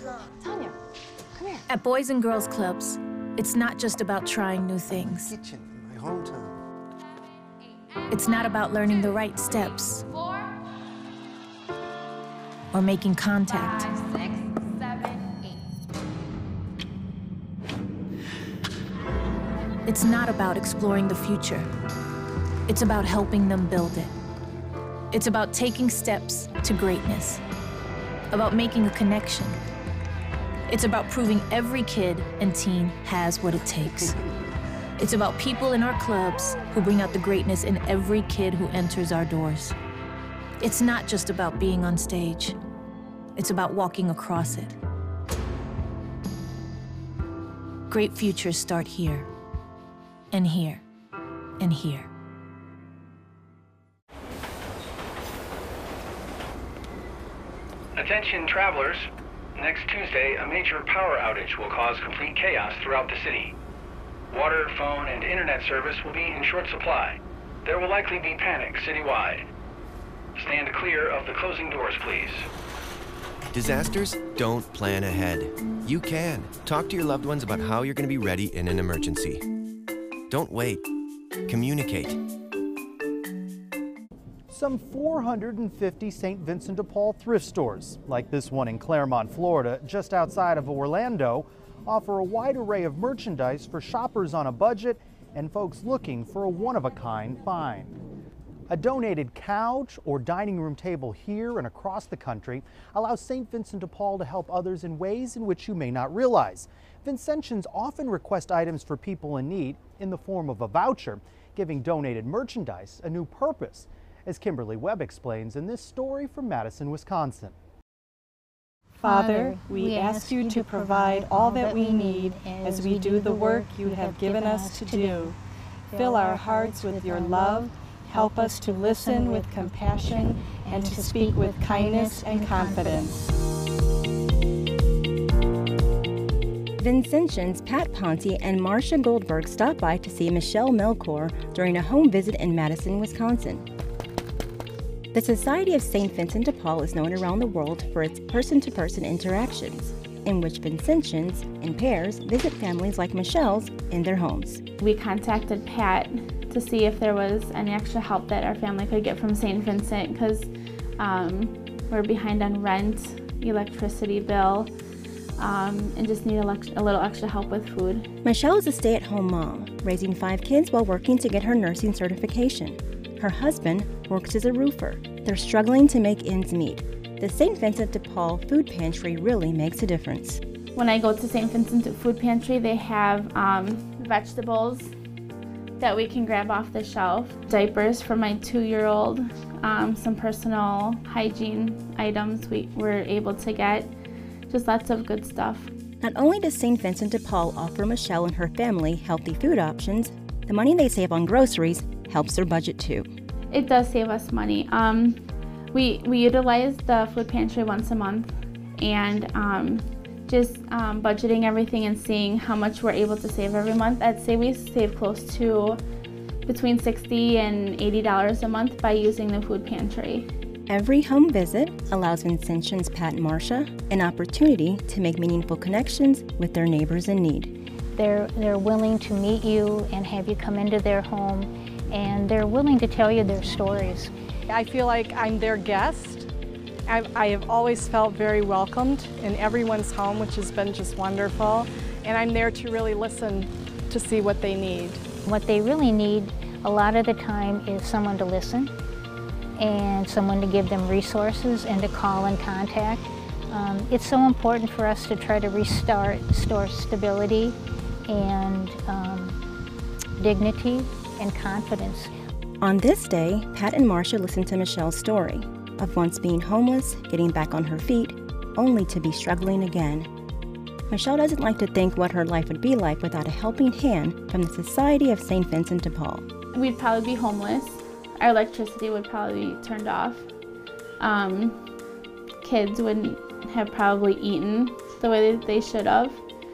Tanya, come here. At Boys and Girls Clubs, it's not just about trying new things. Kitchen in my hometown. It's not about learning the right steps or making contact. 5, 6, 7, 8. It's not about exploring the future. It's about helping them build it. It's about taking steps to greatness, about making a connection. It's about proving every kid and teen has what it takes. It's about people in our clubs who bring out the greatness in every kid who enters our doors. It's not just about being on stage. It's about walking across it. Great futures start here, and here, and here. Attention travelers, next Tuesday, a major power outage will cause complete chaos throughout the city. Water, phone, and internet service will be in short supply. There will likely be panic citywide. Stand clear of the closing doors, please. Disasters don't plan ahead. You can. Talk to your loved ones about how you're going to be ready in an emergency. Don't wait. Communicate. Some 450 St. Vincent de Paul thrift stores, like this one in Claremont, Florida, just outside of Orlando, offer a wide array of merchandise for shoppers on a budget and folks looking for a one-of-a-kind find. A donated couch or dining room table here and across the country allows St. Vincent de Paul to help others in ways in which you may not realize. Vincentians often request items for people in need in the form of a voucher, giving donated merchandise a new purpose, as Kimberly Webb explains in this story from Madison, Wisconsin. Father, we ask you to provide all that we need as we do the work you have given us to do. Fill our hearts with your love, help us to listen with compassion and to speak with kindness and confidence. Vincentians Pat Ponte and Marcia Goldberg stopped by to see Michelle Melchor during a home visit in Madison, Wisconsin. The Society of St. Vincent de Paul is known around the world for its person-to-person interactions, in which Vincentians, in pairs, visit families like Michelle's in their homes. We contacted Pat to see if there was any extra help that our family could get from St. Vincent, because we're behind on rent, electricity bill, and just need a little extra help with food. Michelle is a stay-at-home mom, raising 5 kids while working to get her nursing certification. Her husband works as a roofer. They're struggling to make ends meet. The St. Vincent de Paul Food Pantry really makes a difference. When I go to St. Vincent Food Pantry, they have vegetables that we can grab off the shelf, diapers for my 2-year-old, some personal hygiene items we were able to get, just lots of good stuff. Not only does St. Vincent de Paul offer Michelle and her family healthy food options, the money they save on groceries helps their budget too. It does save us money. We utilize the food pantry once a month, and just budgeting everything and seeing how much we're able to save every month. I'd say we save close to between $60 and $80 a month by using the food pantry. Every home visit allows Vincentians Pat and Marcia an opportunity to make meaningful connections with their neighbors in need. They're willing to meet you and have you come into their home, and they're willing to tell you their stories. I feel like I'm their guest. I have always felt very welcomed in everyone's home, which has been just wonderful. And I'm there to really listen to see what they need. What they really need a lot of the time is someone to listen and someone to give them resources and to call and contact. It's so important for us to try to restore stability and dignity and confidence. On this day, Pat and Marcia listened to Michelle's story of once being homeless, getting back on her feet, only to be struggling again. Michelle doesn't like to think what her life would be like without a helping hand from the Society of St. Vincent de Paul. We'd probably be homeless. Our electricity would probably be turned off. Kids wouldn't have probably eaten the way that they should have.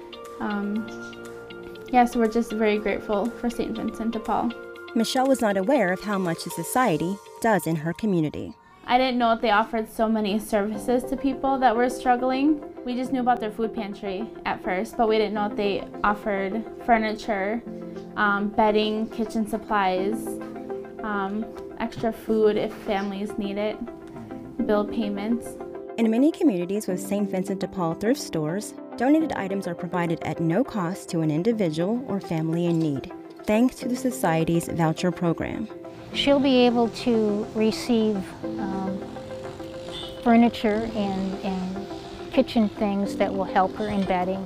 So we're just very grateful for St. Vincent de Paul. Michelle was not aware of how much the Society does in her community. I didn't know that they offered so many services to people that were struggling. We just knew about their food pantry at first, but we didn't know that they offered furniture, bedding, kitchen supplies, extra food if families need it, bill payments. In many communities with St. Vincent de Paul thrift stores, donated items are provided at no cost to an individual or family in need, thanks to the Society's voucher program. She'll be able to receive furniture and kitchen things that will help her in bedding.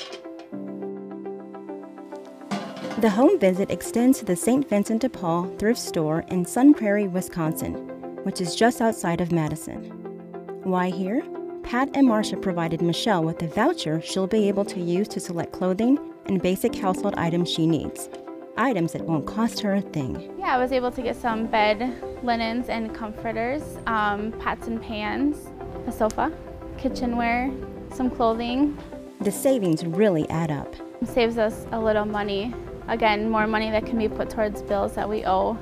The home visit extends to the St. Vincent de Paul thrift store in Sun Prairie, Wisconsin, which is just outside of Madison. Why here? Pat and Marcia provided Michelle with a voucher she'll be able to use to select clothing and basic household items she needs. Items that won't cost her a thing. Yeah, I was able to get some bed linens and comforters, pots and pans, a sofa, kitchenware, some clothing. The savings really add up. It saves us a little money. Again, more money that can be put towards bills that we owe.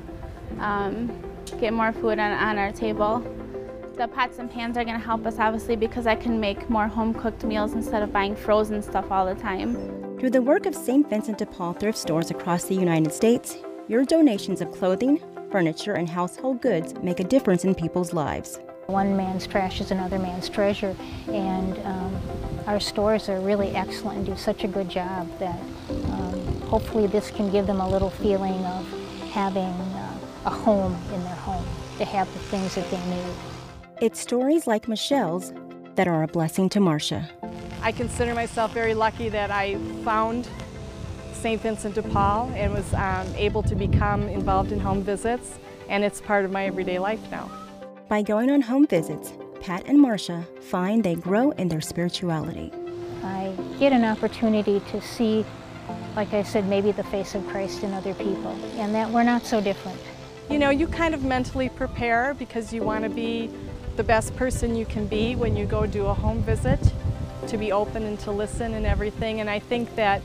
Get more food on our table. The pots and pans are going to help us obviously because I can make more home-cooked meals instead of buying frozen stuff all the time. Through the work of St. Vincent de Paul thrift stores across the United States, your donations of clothing, furniture, and household goods make a difference in people's lives. One man's trash is another man's treasure, and our stores are really excellent and do such a good job that hopefully this can give them a little feeling of having a home in their home, to have the things that they need. It's stories like Michelle's that are a blessing to Marcia. I consider myself very lucky that I found St. Vincent de Paul and was able to become involved in home visits, and it's part of my everyday life now. By going on home visits, Pat and Marcia find they grow in their spirituality. I get an opportunity to see, like I said, maybe the face of Christ in other people, and that we're not so different. You know, you kind of mentally prepare because you want to be the best person you can be when you go do a home visit, to be open and to listen and everything. And I think that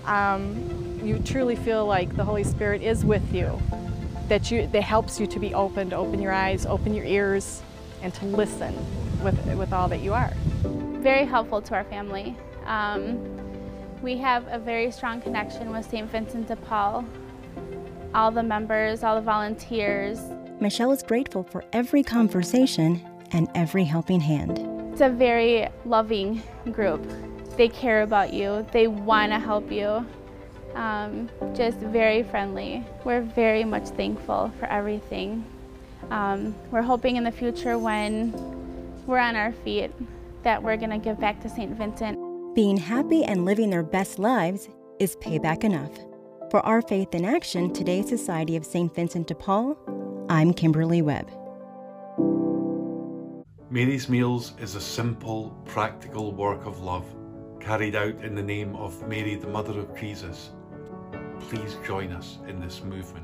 you truly feel like the Holy Spirit is with you, that helps you to be open, to open your eyes, open your ears, and to listen with all that you are. Very helpful to our family. We have a very strong connection with St. Vincent de Paul. All the members, all the volunteers. Michelle is grateful for every conversation and every helping hand. It's a very loving group. They care about you. They want to help you. Just very friendly. We're very much thankful for everything. We're hoping in the future when we're on our feet that we're going to give back to St. Vincent. Being happy and living their best lives is payback enough. For Our Faith in Action, today's Society of St. Vincent de Paul, I'm Kimberly Webb. Mary's Meals is a simple, practical work of love carried out in the name of Mary, the Mother of Jesus. Please join us in this movement.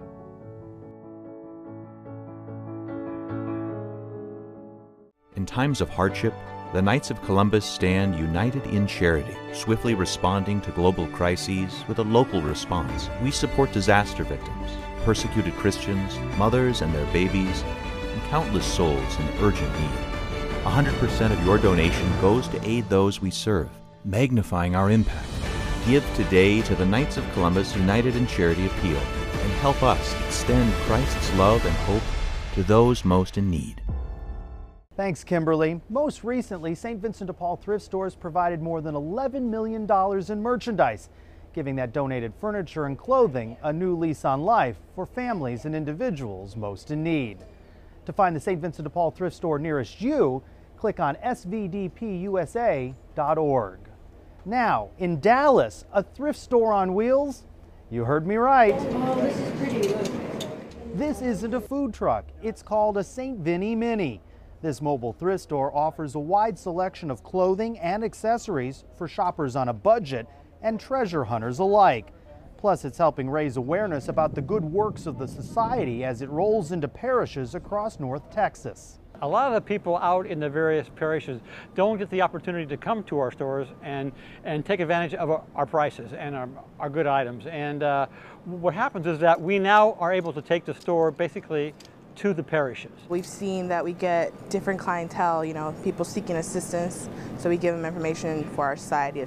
In times of hardship, the Knights of Columbus stand united in charity, swiftly responding to global crises with a local response. We support disaster victims, persecuted Christians, mothers and their babies, and countless souls in urgent need. 100% of your donation goes to aid those we serve, magnifying our impact. Give today to the Knights of Columbus United in Charity Appeal and help us extend Christ's love and hope to those most in need. Thanks, Kimberly. Most recently, St. Vincent de Paul thrift stores provided more than $11 million in merchandise, giving that donated furniture and clothing a new lease on life for families and individuals most in need. To find the St. Vincent de Paul thrift store nearest you, click on svdpusa.org. Now, in Dallas, a thrift store on wheels? You heard me right. Oh, this is pretty. Look. This isn't a food truck. It's called a St. Vinny Mini. This mobile thrift store offers a wide selection of clothing and accessories for shoppers on a budget and treasure hunters alike. Plus, it's helping raise awareness about the good works of the Society as it rolls into parishes across North Texas. A lot of the people out in the various parishes don't get the opportunity to come to our stores and take advantage of our prices and our good items. And what happens is that we now are able to take the store basically to the parishes. We've seen that we get different clientele, you know, people seeking assistance, so we give them information for our Society of